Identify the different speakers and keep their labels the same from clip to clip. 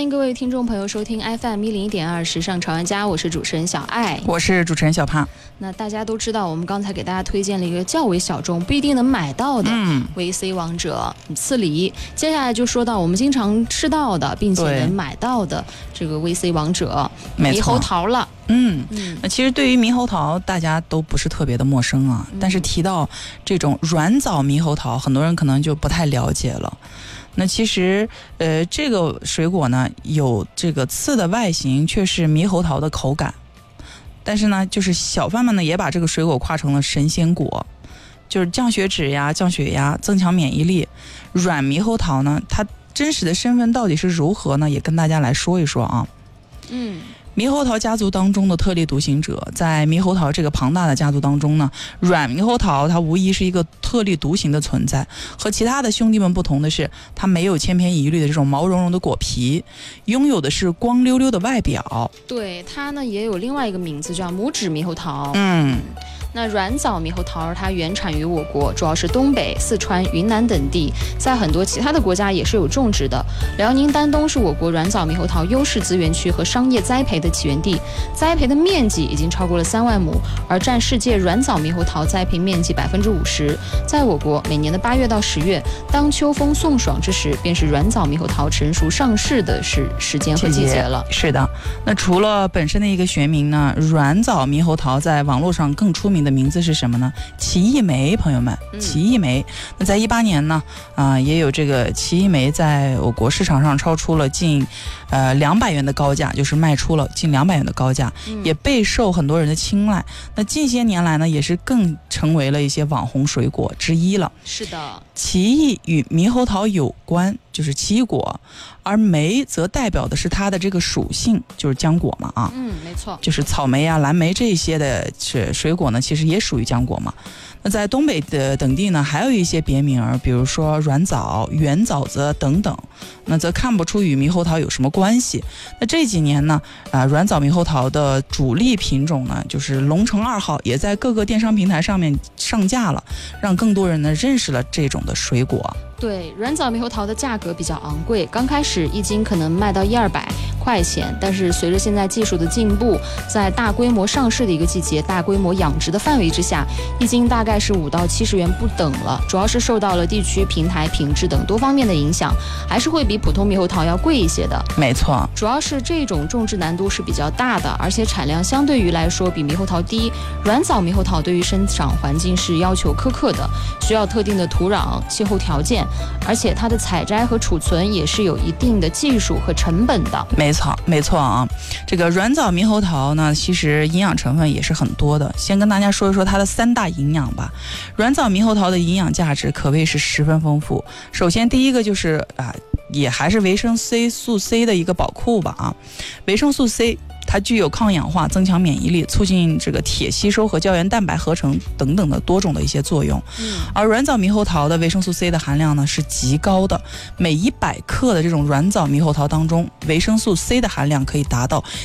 Speaker 1: 迎各位听众朋友收听 FM101.2时尚潮玩家，我是主持人小爱，
Speaker 2: 我是主持人小胖。
Speaker 1: 那大家都知道，我们刚才给大家推荐了一个较为小众、不一定能买到的VC 王者刺梨。接下来就说到我们经常吃到的，并且能买到的这个 VC 王者猕猴桃了。
Speaker 2: 那其实对于猕猴桃大家都不是特别的陌生啊，但是提到这种软枣猕猴桃，很多人可能就不太了解了。那其实这个水果呢，有这个刺的外形，却是猕猴桃的口感。但是呢，就是小贩们呢也把这个水果夸成了神仙果，就是降血脂呀、降血压、增强免疫力。软猕猴桃呢，它真实的身份到底是如何呢？也跟大家来说一说啊。猕猴桃家族当中的特立独行者，在猕猴桃这个庞大的家族当中呢，软猕猴桃它无疑是一个特立独行的存在。和其他的兄弟们不同的是，它没有千篇一律的这种毛茸茸的果皮，拥有的是光溜溜的外表。
Speaker 1: 对，它呢也有另外一个名字叫拇指猕猴桃。那软枣猕猴桃它原产于我国，主要是东北、四川、云南等地，在很多其他的国家也是有种植的。辽宁丹东是我国软枣猕猴桃优势资源区和商业栽培的起源地，栽培的面积已经超过了3万亩，而占世界软枣猕猴桃栽培面积50%。在我国，每年的8月到10月，当秋风送爽之时，便是软枣猕猴桃成熟上市的时间和季节了。
Speaker 2: 是的，那除了本身的一个学名呢，软枣猕猴桃在网络上更出名的名字是什么呢？奇异梅，朋友们，奇异梅。那在18年呢，也有这个奇异梅在我国市场上超出了近200元的高价，就是卖出了近200元的高价，也备受很多人的青睐。那近些年来呢，也是更成为了一些网红水果之一了。
Speaker 1: 是的，
Speaker 2: 奇异与猕猴桃有关，就是奇异果，而梅则代表的是它的这个属性，就是浆果嘛啊。
Speaker 1: 没错，
Speaker 2: 就是草莓啊、蓝莓这些的水果呢，其实也属于浆果嘛。那在东北的等地呢，还有一些别名，比如说软枣、圆枣子等等，那则看不出与猕猴桃有什么关系。那这几年呢，软枣猕猴桃的主力品种呢，就是龙城2号，也在各个电商平台上面上架了，让更多人呢认识了这种的水果。
Speaker 1: 对，软枣猕猴桃的价格比较昂贵，刚开始1斤可能卖到100-200块钱，但是随着现在技术的进步，在大规模上市的一个季节、大规模养殖的范围之下，1斤大概是5到70元不等了。主要是受到了地区、平台、品质等多方面的影响，还是会比普通猕猴桃要贵一些的。
Speaker 2: 没错，
Speaker 1: 主要是这种种植难度是比较大的，而且产量相对于来说比猕猴桃低。软枣猕猴桃对于生长环境是要求苛刻的，需要特定的土壤、气候条件，而且它的采摘和储存也是有一定的技术和成本的。
Speaker 2: 没错啊，这个软枣猕猴桃呢，其实营养成分也是很多的。先跟大家说一说它的3大营养吧。软枣猕猴桃的营养价值可谓是十分丰富。首先第一个就是也还是维生素 C 的一个宝库吧啊。维生素 C它具有抗氧化、增强免疫力、促进这个铁吸收和胶原蛋白合成等等的多种的一些作用。而软枣猕猴桃的维生素 C 的含量呢是极高的，每100克的这种软枣猕猴桃当中，维生素 C 的含量可以达到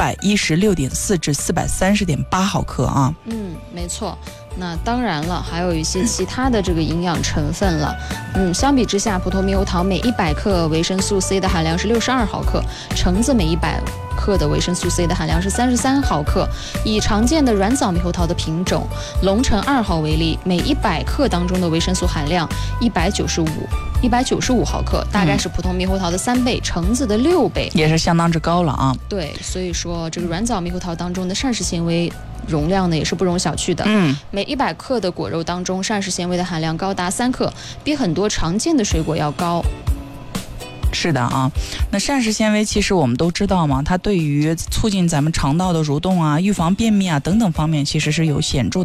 Speaker 2: 116.4至430.8毫克啊。
Speaker 1: 没错。那当然了，还有一些其他的这个营养成分了。相比之下，普通猕猴桃每100克维生素 C 的含量是62毫克，橙子每100克的维生素 C 的含量是33毫克。以常见的软枣猕猴桃的品种龙城2号为例，每100克当中的维生素含量195毫克，大概是普通猕猴桃的3倍，橙子的6倍，
Speaker 2: 也是相当之高了啊。
Speaker 1: 对，所以说这个软枣猕猴桃当中的膳食纤维容量呢也是不容小觑的。每100克的果肉当中，膳食纤维的含量高达3克，比很多常见的水果要高。
Speaker 2: 是的啊，那膳食纤维其实我们都知道嘛，它对于促进咱们肠道的蠕动啊、预防便秘啊等等方面，其实是有显著的